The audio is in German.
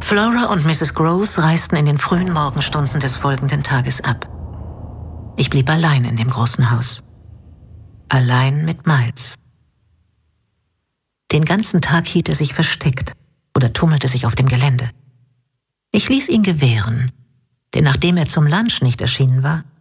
Flora und Mrs. Gross reisten in den frühen Morgenstunden des folgenden Tages ab. Ich blieb allein in dem großen Haus. Allein mit Miles. Den ganzen Tag hielt er sich versteckt oder tummelte sich auf dem Gelände. Ich ließ ihn gewähren, denn nachdem er zum Lunch nicht erschienen war,